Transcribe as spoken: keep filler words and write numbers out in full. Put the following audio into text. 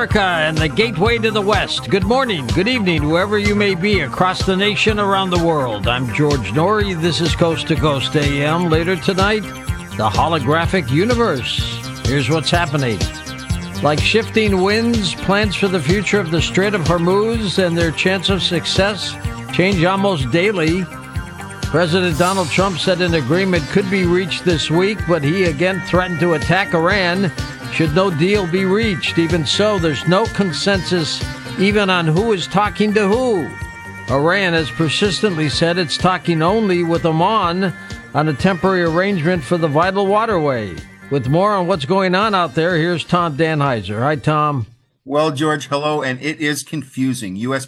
America and the gateway to the West. Good morning, good evening, whoever you may be across the nation, around the world. I'm George Noory. This is Coast to Coast A M. Later tonight, the holographic universe. Here's what's happening. Like shifting winds, plans for the future of the Strait of Hormuz and their chance of success change almost daily. President Donald Trump said an agreement could be reached this week, but he again threatened to attack Iran should no deal be reached. Even so, there's no consensus even on who is talking to who. Iran has persistently said it's talking only with Oman on a temporary arrangement for the vital waterway. With more on what's going on out there, here's Tom Danheiser. Hi, Tom. Well, George, hello, and it is confusing. U S